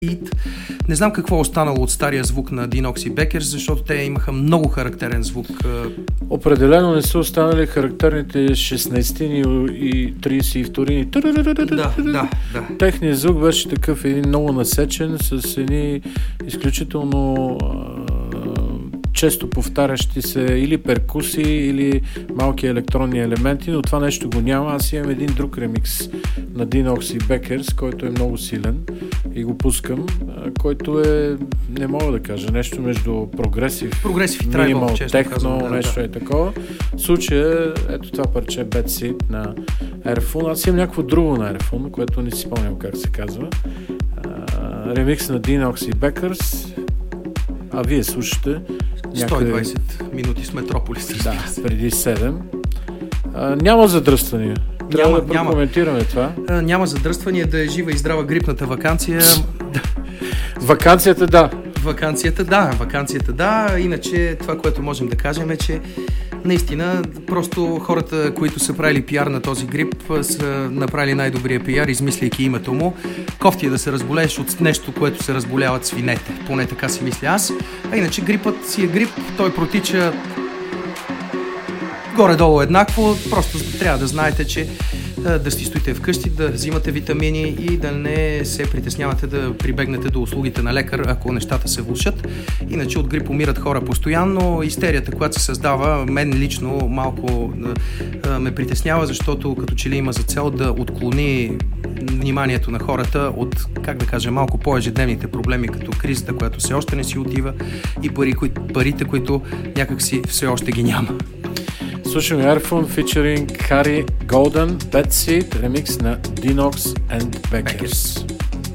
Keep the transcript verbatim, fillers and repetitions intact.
Не знам какво е останало от стария звук на Dinox и Beckers, защото те имаха много характерен звук. Определено не са останали характерните шестнайсетини и трийсет и вторини. Да, да, да. Техният звук беше такъв един много насечен, с едни изключително често повтарящи се или перкусии, или малки електронни елементи, но това нещо го няма. Аз имам един друг ремикс на Dinox и Beckers, който е много силен и го пускам, който е, не мога да кажа, нещо между прогресив, прогресив минимал, техно, казвам, да, нещо да. е такова. В случая, ето това парче Bad Seed на Airphone. Аз имам някакво друго на Airphone, което не си спомням как се казва. А, ремикс на Dinox и Beckers, а вие слушате някъде... сто и двайсет минути с Метрополис. Да, преди седем. А, няма задръствания. Трябва няма, да прокоментираме няма. това. А, няма задръствания, да е жива и здрава грипната ваканция. Ваканцията, да. Ваканцията, да. Ваканцията, да. Иначе това, което можем да кажем е, че наистина просто хората, които са правили пиар на този грип, са направили най-добрия пиар, измисляйки името му. Кофти е да се разболееш от нещо, което се разболяват свинете. Поне така си мисля аз. А иначе грипът си е грип, той протича горе-долу еднакво. Просто трябва да знаете, че да си стоите вкъщи, да взимате витамини и да не се притеснявате да прибегнете до услугите на лекар, ако нещата се влошат. Иначе от грип умират хора постоянно. Истерията, която се създава, мен лично малко ме притеснява, защото като че ли има за цел да отклони вниманието на хората от, как да кажа, малко по-ежедневните проблеми, като кризата, която все още не си отива, и пари, кои, парите, които някакси все още ги няма. Слушаме Airphone featuring Harry Golden, Bad Seed, ремикс на Dinox and Beckers.